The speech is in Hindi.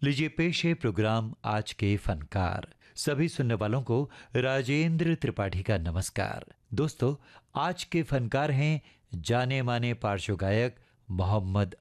लीजिए पेश है प्रोग्राम आज के फनकार। सभी सुनने वालों को राजेंद्र त्रिपाठी का नमस्कार। दोस्तों, आज के फनकार हैं जाने माने पार्श्व गायक मोहम्मद